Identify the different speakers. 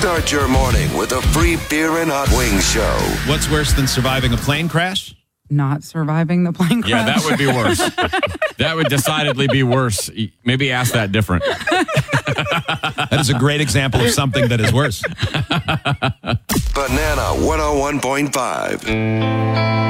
Speaker 1: Start your morning with a free beer and hot wings show.
Speaker 2: What's worse than surviving a plane crash?
Speaker 3: Not surviving the plane crash.
Speaker 4: Yeah, that would be worse. That would decidedly be worse. Maybe ask that different.
Speaker 2: That is a great example of something that is worse.
Speaker 1: Banana 101.5.